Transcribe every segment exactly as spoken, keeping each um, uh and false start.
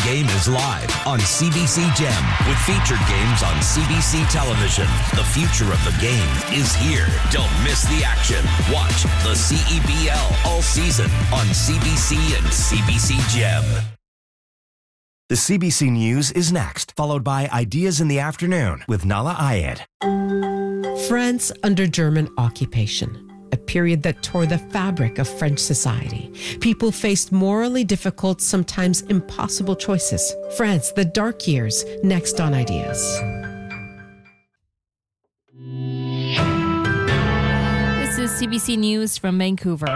Game is live on C B C Gem with featured games on C B C television. The future of the game is here. Don't miss the action. Watch the C E B L all season on C B C and C B C Gem. The C B C News is next, followed by Ideas in the Afternoon with Nala Ayed. France under German occupation. A period that tore the fabric of French society. People faced morally difficult, sometimes impossible choices. France, the dark years, next on Ideas. This is C B C News from Vancouver.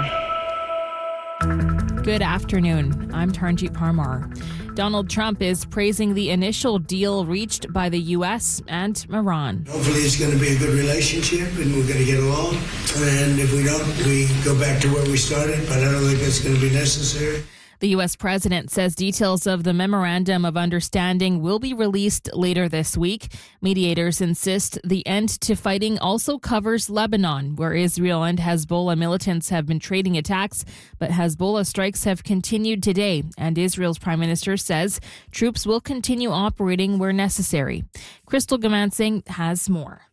Good afternoon. I'm Taranjeet Parmar. Donald Trump is praising the initial deal reached by the U S and Iran. Hopefully it's going to be a good relationship and we're going to get along. And if we don't, we go back to where we started, but I don't think that's going to be necessary. The U S president says details of the Memorandum of Understanding will be released later this week. Mediators insist the end to fighting also covers Lebanon, where Israel and Hezbollah militants have been trading attacks, but Hezbollah strikes have continued today, and Israel's prime minister says troops will continue operating where necessary. Crystal Gamansing has more.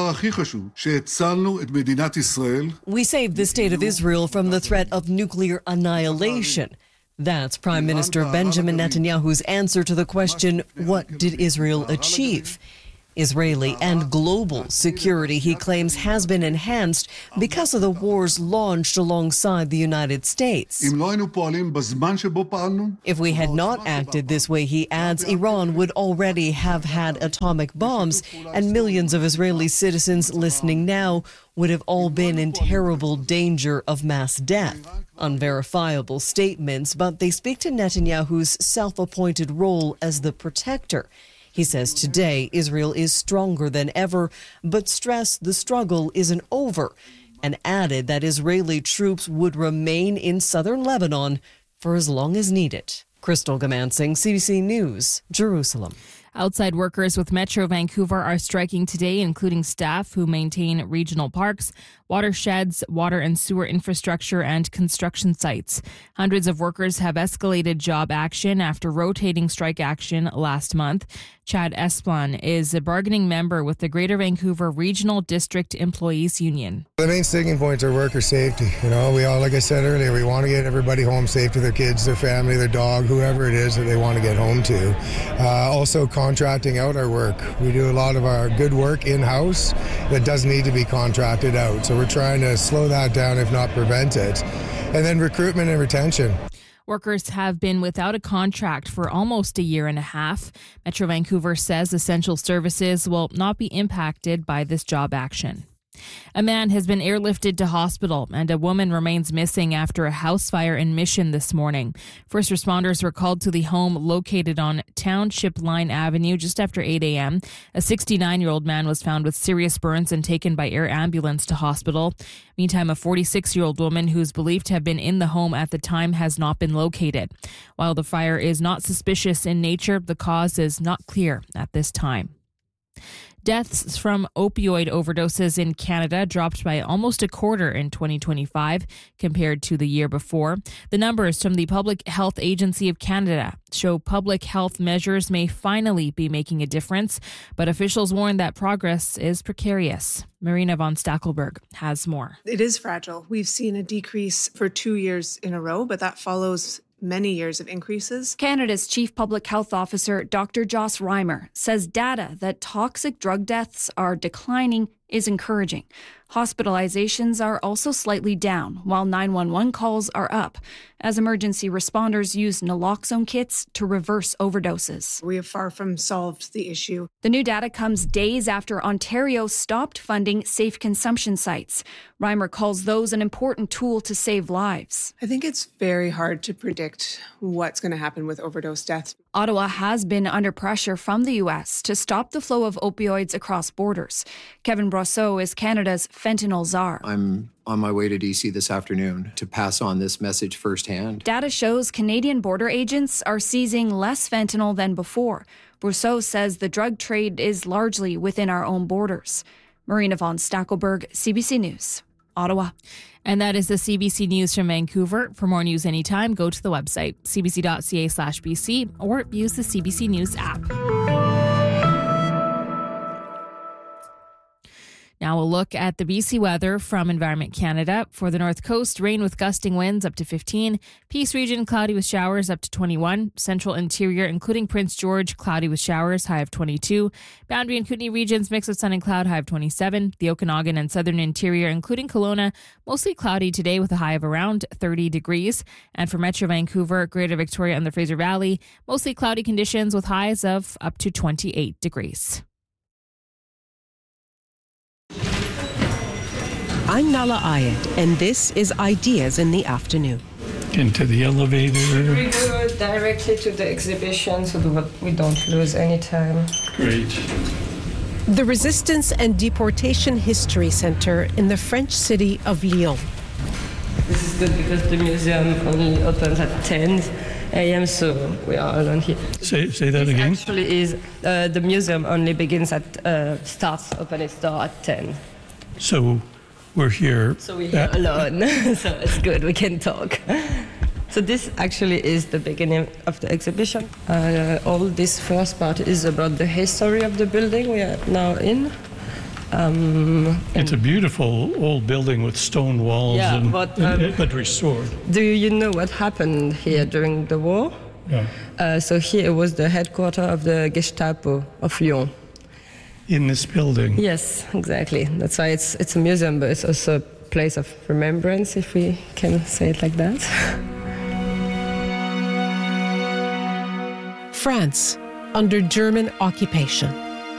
We saved the state of Israel from the threat of nuclear annihilation. That's Prime Minister Benjamin Netanyahu's answer to the question, what did Israel achieve? Israeli and global security, he claims, has been enhanced because of the wars launched alongside the United States. If we had not acted this way, he adds, Iran would already have had atomic bombs, and millions of Israeli citizens listening now would have all been in terrible danger of mass death. Unverifiable statements, but they speak to Netanyahu's self-appointed role as the protector. He says today Israel is stronger than ever, but stressed the struggle isn't over, and added that Israeli troops would remain in southern Lebanon for as long as needed. Crystal Gamansing, C B C News, Jerusalem. Outside workers with Metro Vancouver are striking today, including staff who maintain regional parks, watersheds, water and sewer infrastructure, and construction sites. Hundreds of workers have escalated job action after rotating strike action last month. Chad Esplan is a bargaining member with the Greater Vancouver Regional District Employees Union. The main sticking points are worker safety. You know, we all, like I said earlier, we want to get everybody home safe to their kids, their family, their dog, whoever it is that they want to get home to. Uh, also, contracting out our work. We do a lot of our good work in-house that does need to be contracted out. So we're trying to slow that down, if not prevent it. And then recruitment and retention. Workers have been without a contract for almost a year and a half. Metro Vancouver says essential services will not be impacted by this job action. A man has been airlifted to hospital and a woman remains missing after a house fire in Mission this morning. First responders were called to the home located on Township Line Avenue just after eight a.m. A sixty-nine-year-old man was found with serious burns and taken by air ambulance to hospital. Meantime, a forty-six-year-old woman who's believed to have been in the home at the time has not been located. While the fire is not suspicious in nature, the cause is not clear at this time. Deaths from opioid overdoses in Canada dropped by almost a quarter in twenty twenty-five compared to the year before. The numbers from the Public Health Agency of Canada show public health measures may finally be making a difference, but officials warn that progress is precarious. Marina von Stackelberg has more. It is fragile. We've seen a decrease for two years in a row, but that follows many years of increases. Canada's Chief Public Health Officer, Doctor Joss Reimer, says data that toxic drug deaths are declining is encouraging. Hospitalizations are also slightly down, while nine one one calls are up, as emergency responders use naloxone kits to reverse overdoses. We have far from solved the issue. The new data comes days after Ontario stopped funding safe consumption sites. Reimer calls those an important tool to save lives. I think it's very hard to predict what's going to happen with overdose deaths. Ottawa has been under pressure from the U S to stop the flow of opioids across borders. Kevin Brosseau is Canada's fentanyl czar. I'm on my way to D C this afternoon to pass on this message firsthand. Data shows Canadian border agents are seizing less fentanyl than before. Brosseau says the drug trade is largely within our own borders. Marina von Stackelberg, C B C News, Ottawa. And that is the C B C News from Vancouver. For more news anytime, go to the website, cbc.ca slash BC, or use the C B C News app. Now we'll look at the B C weather from Environment Canada. For the North Coast, rain with gusting winds up to fifteen. Peace region, cloudy with showers up to twenty-one. Central Interior, including Prince George, cloudy with showers, high of twenty-two. Boundary and Kootenay regions, mix of sun and cloud, high of twenty-seven. The Okanagan and Southern Interior, including Kelowna, mostly cloudy today with a high of around thirty degrees. And for Metro Vancouver, Greater Victoria and the Fraser Valley, mostly cloudy conditions with highs of up to twenty-eight degrees. I'm Nala Ayed, and this is Ideas in the Afternoon. Into the elevator. We go directly to the exhibition so that we don't lose any time. Great. The Resistance and Deportation History Center in the French city of Lyon. This is good because the museum only opens at ten a.m., so we are alone here. Say, say that this again? Actually, is uh, the museum only begins at, uh, starts, open its door at ten. So we're here. So we're here alone, so it's good, we can talk. So this actually is the beginning of the exhibition. Uh, all this first part is about the history of the building we are now in. Um, it's a beautiful old building with stone walls, yeah, and, but, um, and, but restored. Do you know what happened here during the war? Yeah. Uh, so here was the headquarters of the Gestapo of Lyon. In this building? Yes, exactly. That's why it's it's a museum, but it's also a place of remembrance, if we can say it like that. France, under German occupation.